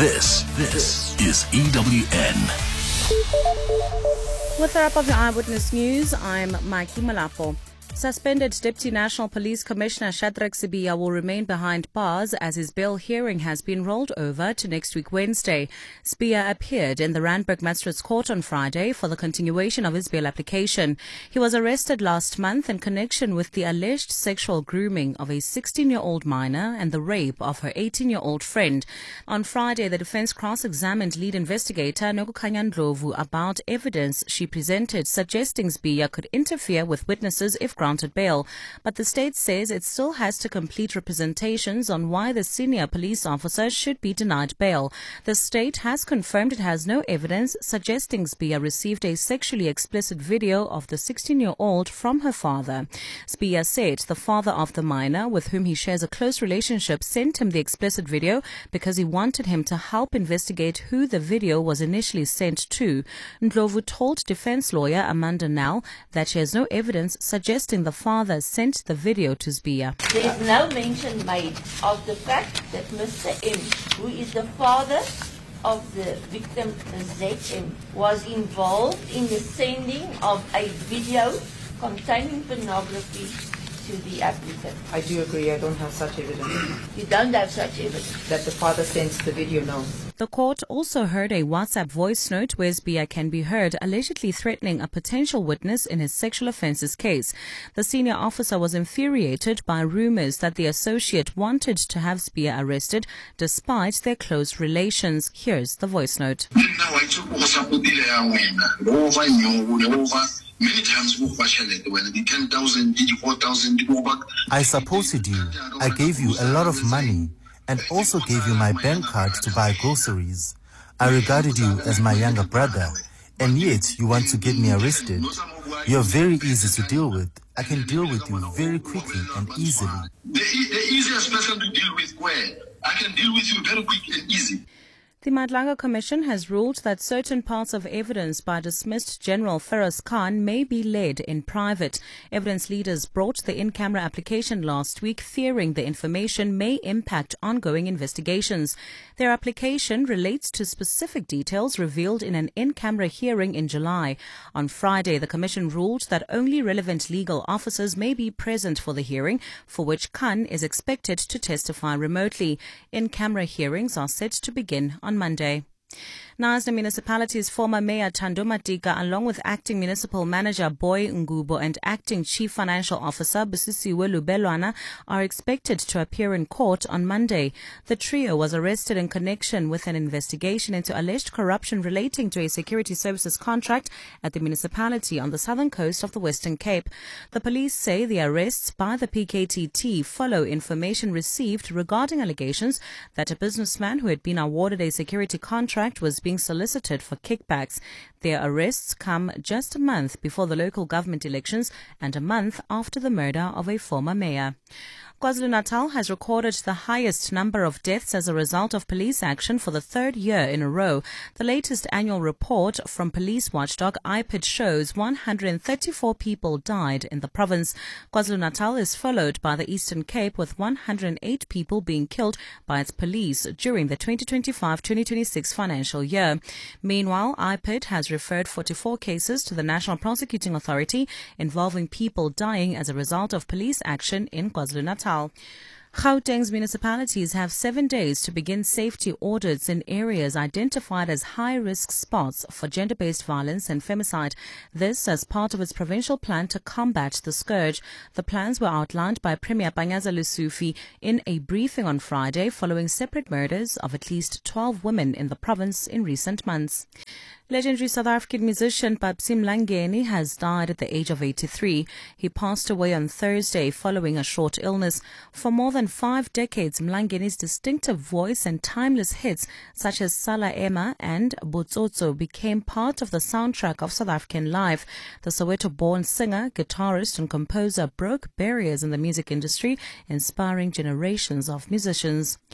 This is EWN. With the wrap of the Eyewitness News, I'm Mikey Malapo. Suspended Deputy National Police Commissioner Shadrack Sibiya will remain behind bars as his bail hearing has been rolled over to next week Wednesday. Sibiya appeared in the Randburg Magistrates Court on Friday for the continuation of his bail application. He was arrested last month in connection with the alleged sexual grooming of a 16-year-old minor and the rape of her 18-year-old friend. On Friday, the defense cross-examined lead investigator Nokukhanya Ndlovu about evidence she presented suggesting Sibiya could interfere with witnesses if granted bail, but the state says it still has to complete representations on why the senior police officer should be denied bail. The state has confirmed it has no evidence suggesting Sibiya received a sexually explicit video of the 16-year-old from her father. Sibiya said the father of the minor, with whom he shares a close relationship, sent him the explicit video because he wanted him to help investigate who the video was initially sent to. Ndlovu told defense lawyer Amanda Nell that she has no evidence suggesting the father sent the video to Sibiya. There is no mention made of the fact that Mr. M, who is the father of the victim ZM, was involved in the sending of a video containing pornography to the applicant. I do agree, I don't have such evidence. You don't have such evidence? That the father sends the video, no. The court also heard a WhatsApp voice note where Sibiya can be heard allegedly threatening a potential witness in his sexual offences case. The senior officer was infuriated by rumours that the associate wanted to have Sibiya arrested despite their close relations. Here's the voice note. Many times when the 10,000, 4,000, I supported you. I gave you a lot of money and also gave you my bank card to buy groceries. I regarded you as my younger brother, and yet you want to get me arrested. You're very easy to deal with. I can deal with you very quickly and easily. The easiest person to deal with where? I can deal with you very quick and easy. The Madlanga Commission has ruled that certain parts of evidence by dismissed General Feroz Khan may be led in private. Evidence leaders brought the in-camera application last week, fearing the information may impact ongoing investigations. Their application relates to specific details revealed in an in-camera hearing in July. On Friday, the Commission ruled that only relevant legal officers may be present for the hearing, for which Khan is expected to testify remotely. In-camera hearings are set to begin on Monday. Knysna Municipality's former Mayor Thando Matika, along with Acting Municipal Manager Boy Ngubo and Acting Chief Financial Officer Busisiwe Lubelwana, are expected to appear in court on Monday. The trio was arrested in connection with an investigation into alleged corruption relating to a security services contract at the municipality on the southern coast of the Western Cape. The police say the arrests by the PKTT follow information received regarding allegations that a businessman who had been awarded a security contract was being solicited for kickbacks. Their arrests come just a month before the local government elections and a month after the murder of a former mayor. KwaZulu-Natal has recorded the highest number of deaths as a result of police action for the third year in a row. The latest annual report from police watchdog IPID shows 134 people died in the province. KwaZulu-Natal is followed by the Eastern Cape, with 108 people being killed by its police during the 2025-2026 financial year. Meanwhile, IPID has referred 44 cases to the National Prosecuting Authority involving people dying as a result of police action in KwaZulu-Natal. Gauteng's municipalities have 7 days to begin safety audits in areas identified as high-risk spots for gender-based violence and femicide. This as part of its provincial plan to combat the scourge. The plans were outlined by Premier Panyaza Lesufi in a briefing on Friday following separate murders of at least 12 women in the province in recent months. Legendary South African musician Babsi Mlangeni has died at the age of 83. He passed away on Thursday following a short illness. For more than 5 decades, Mlangeni's distinctive voice and timeless hits such as Sala Emma and Botsotso became part of the soundtrack of South African life. The Soweto-born singer, guitarist and composer broke barriers in the music industry, inspiring generations of musicians.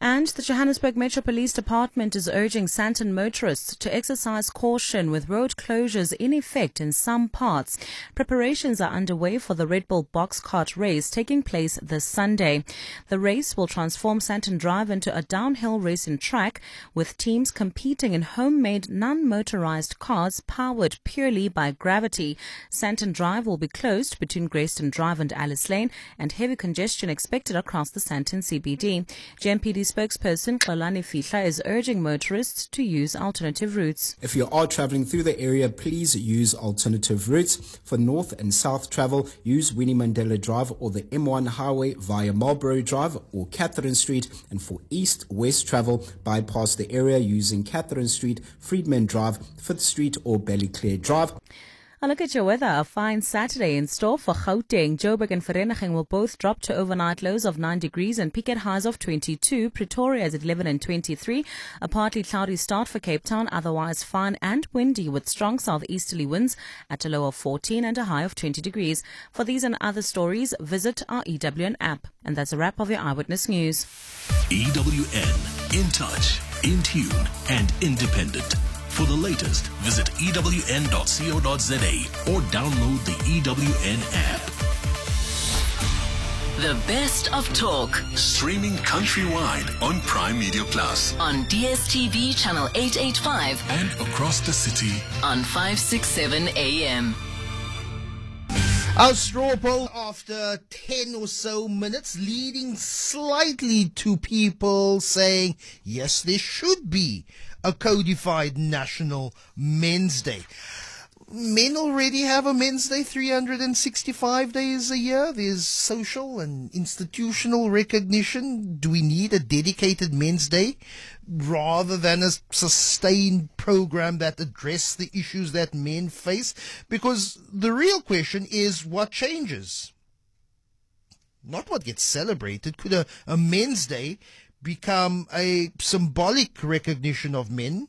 And the Johannesburg Metro Police Department is urging Sandton motorists to exercise caution with road closures in effect in some parts. Preparations are underway for the Red Bull Boxcart race taking place this Sunday. The race will transform Sandton Drive into a downhill racing track with teams competing in homemade non-motorized cars powered purely by gravity. Sandton Drive will be closed between Grayston Drive and Alice Lane, and heavy congestion expected across the Sandton CBD. GMPD spokesperson Xolani Fihla is urging motorists to use alternative routes. If you are traveling through the area, please use alternative routes. For north and south travel, use Winnie Mandela Drive or the M1 highway via Marlborough Drive or Catherine Street. And for east-west travel, bypass the area using Catherine Street, Friedman Drive, 5th Street or Ballyclare Drive. A look at your weather. A fine Saturday in store for Gauteng. Joburg and Vereeniging will both drop to overnight lows of 9 degrees and peak at highs of 22. Pretoria is at 11 and 23. A partly cloudy start for Cape Town, otherwise fine and windy with strong southeasterly winds at a low of 14 and a high of 20 degrees. For these and other stories, visit our EWN app. And that's a wrap of your Eyewitness News. EWN, in touch, in tune and independent. For the latest, visit ewn.co.za or download the EWN app. The best of talk. Streaming countrywide on Prime Media Plus. On DSTV channel 885. And across the city on 567 AM. Our straw poll after 10 or so minutes, leading slightly to people saying, yes, there should be a codified National Men's Day. Men already have a Men's Day 365 days a year. There's social and institutional recognition. Do we need a dedicated Men's Day rather than a sustained program that addresses the issues that men face? Because the real question is what changes, not what gets celebrated. Could a Men's Day become a symbolic recognition of men?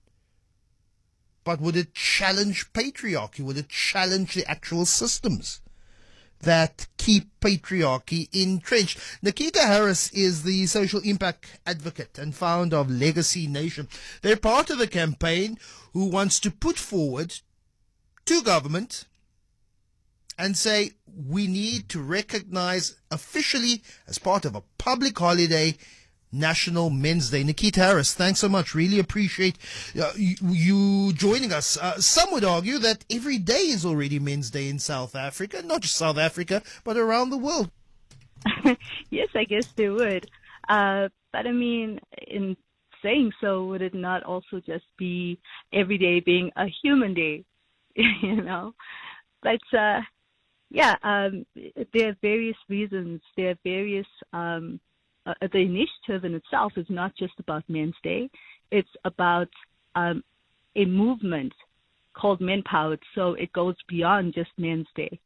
But would it challenge patriarchy? Would it challenge the actual systems that keep patriarchy entrenched? Nikita Harris is the social impact advocate and founder of Legacy Nation. They're part of a campaign who wants to put forward to government and say we need to recognize officially as part of a public holiday National Men's Day. Nikita Harris, thanks so much. Really appreciate you joining us. Some would argue that every day is already Men's Day in South Africa, not just South Africa, but around the world. Yes, I guess they would. But I mean, in saying so, would it not also just be every day being a human day? You know? But, there are various reasons. There are various... the initiative in itself is not just about Men's Day. It's about a movement called Men Powered, so it goes beyond just Men's Day.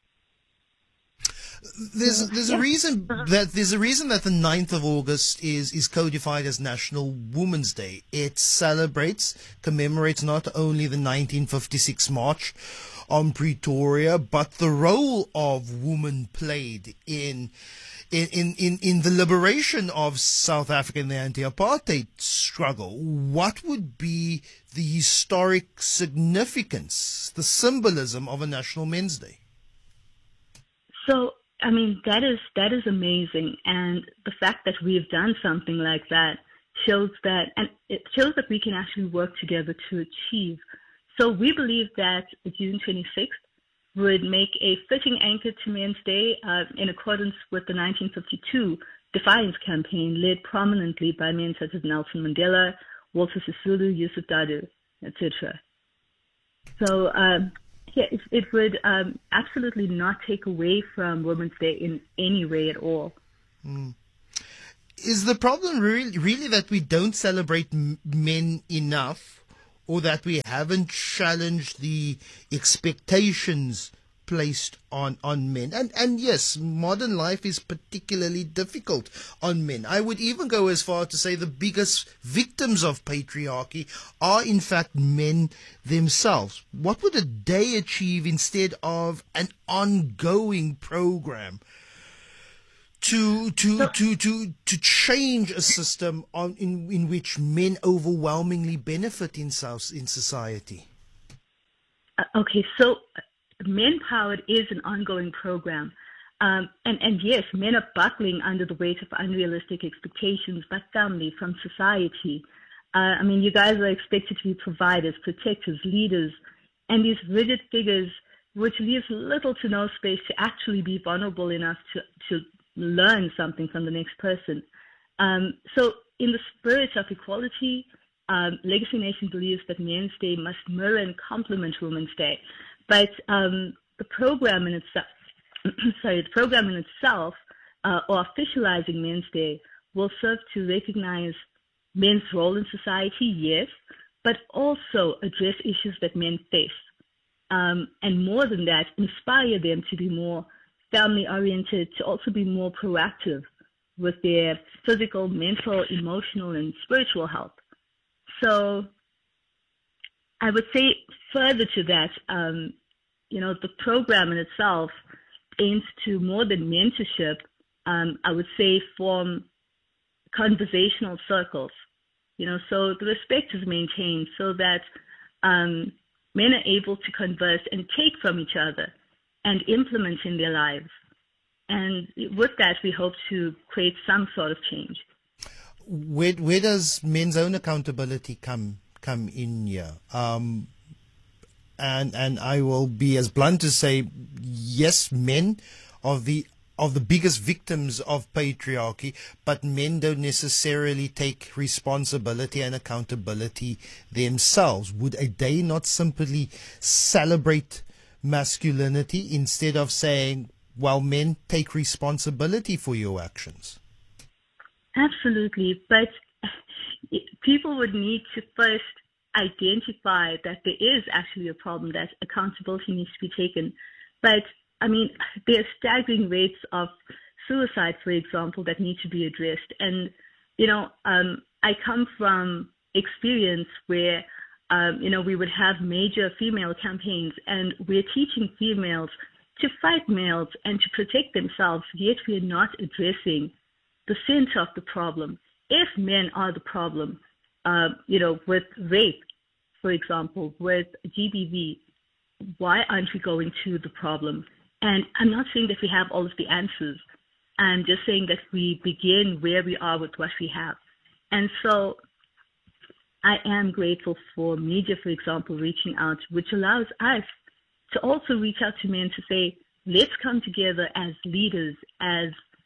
There's a reason that the 9th of August is codified as National Women's Day. It commemorates not only the 1956 march on Pretoria, but the role of women played in the liberation of South Africa in the anti-apartheid struggle. What would be the historic significance, the symbolism of a National Men's Day? So, I mean, that is amazing. And the fact that we've done something like that shows that we can actually work together to achieve. So we believe that June 26th would make a fitting anchor to Men's Day in accordance with the 1952 Defiance campaign led prominently by men such as Nelson Mandela, Walter Sisulu, Yusuf Dadoo, etc. So, it would absolutely not take away from Women's Day in any way at all. Is the problem really that we don't celebrate men enough? Or that we haven't challenged the expectations placed on men. And yes, modern life is particularly difficult on men. I would even go as far to say the biggest victims of patriarchy are in fact men themselves. What would a day achieve instead of an ongoing program to change a system in which men overwhelmingly benefit in society? Okay, so Men Powered is an ongoing program. And yes, men are buckling under the weight of unrealistic expectations by family, from society. I mean, you guys are expected to be providers, protectors, leaders, and these rigid figures, which leaves little to no space to actually be vulnerable enough to learn something from the next person. So in the spirit of equality, Legacy Nation believes that Men's Day must mirror and complement Women's Day. But the program in itself, or officializing Men's Day, will serve to recognize men's role in society, yes, but also address issues that men face. And more than that, inspire them to be more family-oriented, to also be more proactive with their physical, mental, emotional, and spiritual health. So I would say further to that, the program in itself aims to, more than mentorship, I would say form conversational circles. So the respect is maintained so that men are able to converse and take from each other and implement in their lives. And with that, we hope to create some sort of change. Where does men's own accountability come in here? And I will be as blunt to say, yes, men are the biggest victims of patriarchy, but men don't necessarily take responsibility and accountability themselves. Would a day not simply celebrate masculinity instead of saying, well, men, take responsibility for your actions? Absolutely, but people would need to first identify that there is actually a problem, that accountability needs to be taken. But I mean, there are staggering rates of suicide, for example, that need to be addressed. And, I come from experience where, we would have major female campaigns, and we're teaching females to fight males and to protect themselves, yet we're not addressing the center of the problem. If men are the problem, with rape, for example, with GBV, why aren't we going to the problem? And I'm not saying that we have all of the answers. I'm just saying that we begin where we are with what we have. And so I am grateful for media, for example, reaching out, which allows us to also reach out to men to say, let's come together as leaders, as,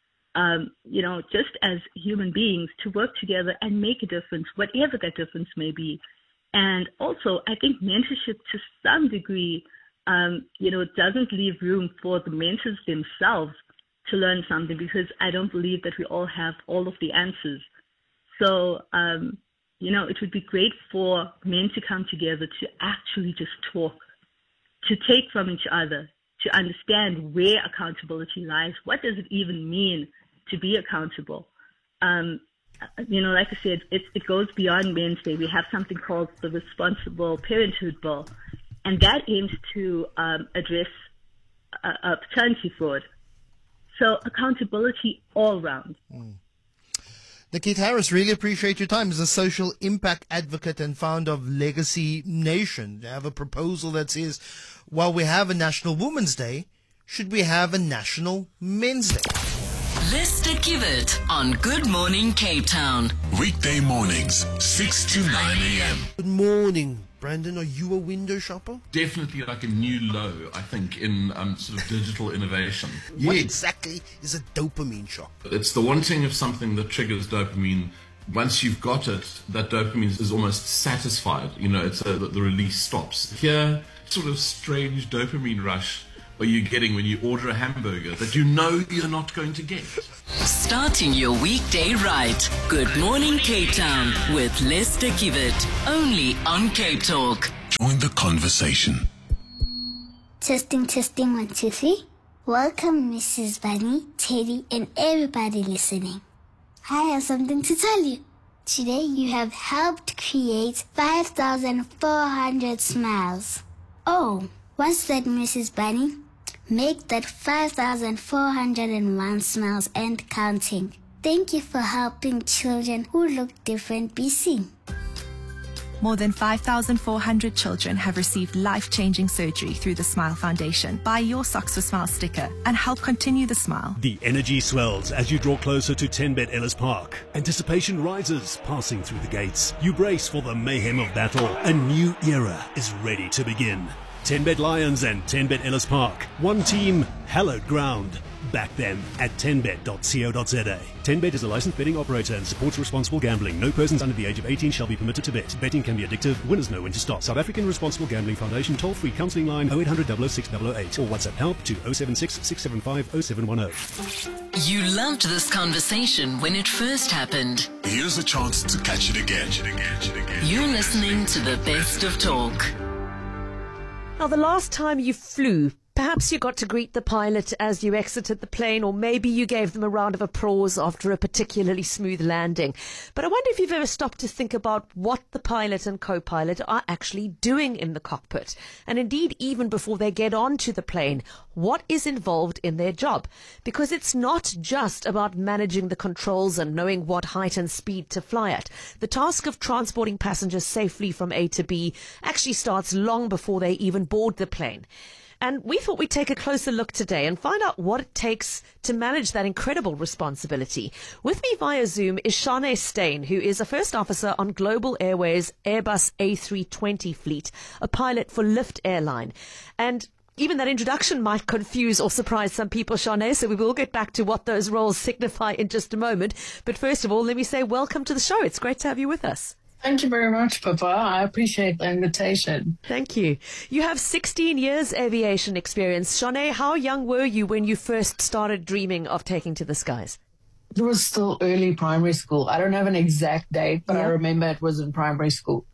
just as human beings, to work together and make a difference, whatever that difference may be. And also, I think mentorship to some degree, doesn't leave room for the mentors themselves to learn something, because I don't believe that we all have all of the answers. So, it would be great for men to come together to actually just talk, to take from each other, to understand where accountability lies. What does it even mean to be accountable? Like I said, it goes beyond Men's Day. We have something called the Responsible Parenthood Bill, and that aims to address paternity fraud. So accountability all round. Nikita Harris, really appreciate your time as a social impact advocate and founder of Legacy Nation. I have a proposal that says, while we have a National Women's Day, should we have a National Men's Day? Lester Kivet on Good Morning Cape Town. Weekday mornings, 6 to 9 a.m. Good morning. Brandon, are you a window shopper? Definitely like a new low, I think, in sort of digital innovation. What exactly is a dopamine shock? It's the wanting of something that triggers dopamine. Once you've got it, that dopamine is almost satisfied. It's the release stops. Here, sort of strange dopamine rush are you getting when you order a hamburger that you're not going to get? Starting your weekday right. Good Morning Cape Town with Lester Kivet. Only on Cape Talk. Join the conversation. Testing, 1, 2, 3. Welcome, Mrs. Bunny, Teddy, and everybody listening. I have something to tell you. Today you have helped create 5,400 smiles. Oh, what's that, Mrs. Bunny? Make that 5,401 smiles and counting. Thank you for helping children who look different be seen. More than 5,400 children have received life-changing surgery through the Smile Foundation. Buy your Socks for Smile sticker and help continue the smile. The energy swells as you draw closer to 10Bet Ellis Park. Anticipation rises, passing through the gates. You brace for the mayhem of battle. A new era is ready to begin. 10Bet Lions and 10Bet Ellis Park. One team, hallowed ground. Back them at 10bet.co.za. 10Bet is a licensed betting operator and supports responsible gambling. No persons under the age of 18 shall be permitted to bet. Betting can be addictive. Winners know when to stop. South African Responsible Gambling Foundation toll-free counselling line 0800 006 008 or WhatsApp help to 076 675 0710. You loved this conversation when it first happened. Here's a chance to catch it again. You're listening to the best of talk. Now, the last time you flew, perhaps you got to greet the pilot as you exited the plane, or maybe you gave them a round of applause after a particularly smooth landing. But I wonder if you've ever stopped to think about what the pilot and co-pilot are actually doing in the cockpit. And indeed, even before they get onto the plane, what is involved in their job? Because it's not just about managing the controls and knowing what height and speed to fly at. The task of transporting passengers safely from A to B actually starts long before they even board the plane. And we thought we'd take a closer look today and find out what it takes to manage that incredible responsibility. With me via Zoom is Shanae Steyn, who is a first officer on Global Airways Airbus A320 fleet, a pilot for Lift Airline. And even that introduction might confuse or surprise some people, Shanae, so we will get back to what those roles signify in just a moment. But first of all, let me say welcome to the show. It's great to have you with us. Thank you very much, Papa. I appreciate the invitation. Thank you. You have 16 years aviation experience. Shanae, how young were you when you first started dreaming of taking to the skies? It was still early primary school. I don't have an exact date, but I remember it was in primary school.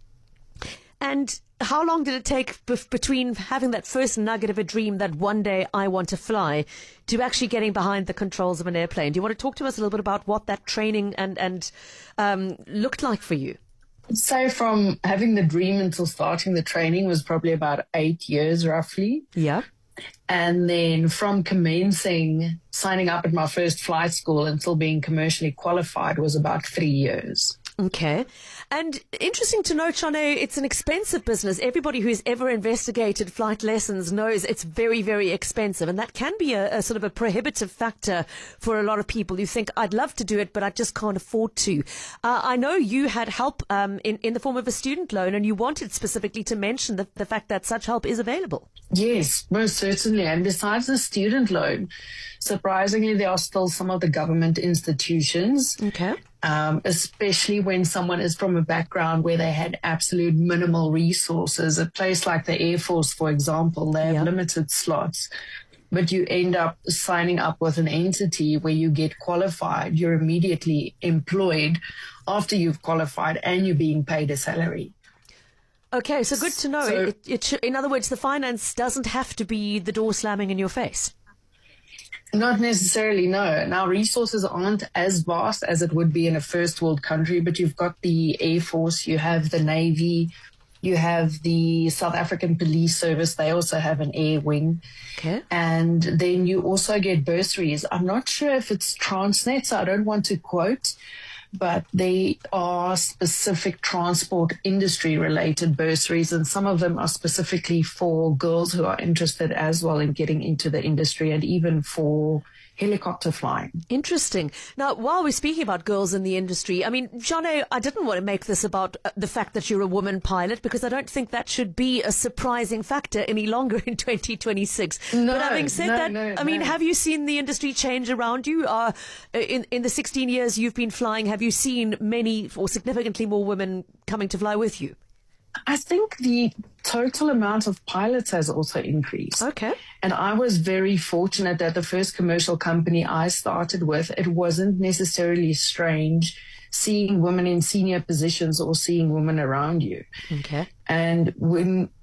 And how long did it take between having that first nugget of a dream that one day I want to fly to actually getting behind the controls of an airplane? Do you want to talk to us a little bit about what that training and looked like for you? I'd say from having the dream until starting the training was probably about 8 years roughly. Yeah. And then from commencing signing up at my first flight school until being commercially qualified was about 3 years. Okay. And interesting to note, Shanae, it's an expensive business. Everybody who's ever investigated flight lessons knows it's very, very expensive. And that can be a sort of a prohibitive factor for a lot of people who think, I'd love to do it, but I just can't afford to. I know you had help in the form of a student loan, and you wanted specifically to mention the fact that such help is available. Yes, most certainly. And besides the student loan, surprisingly, there are still some of the government institutions. Okay. Especially when someone is from a background where they had absolute minimal resources. A place like the Air Force, for example, they have limited slots, but you end up signing up with an entity where you get qualified. You're immediately employed after you've qualified and you're being paid a salary. Okay, so good to know. So, in other words, the finance doesn't have to be the door slamming in your face. Not necessarily, no. Now, resources aren't as vast as it would be in a first world country, but you've got the Air Force, you have the Navy, you have the South African Police Service. They also have an air wing. Okay. And then you also get bursaries. I'm not sure if it's Transnet, so I don't want to quote, but they are specific transport industry related bursaries, and some of them are specifically for girls who are interested as well in getting into the industry, and even for helicopter flying. Interesting. Now, while we're speaking about girls in the industry, I mean, Shanae, I didn't want to make this about the fact that you're a woman pilot, because I don't think that should be a surprising factor any longer in 2026. No, but having said I mean, have you seen the industry change around you? In the 16 years you've been flying, have you seen many or significantly more women coming to fly with you? I think the total amount of pilots has also increased. Okay. And I was very fortunate that the first commercial company I started with, it wasn't necessarily strange seeing women in senior positions or seeing women around you. Okay. And when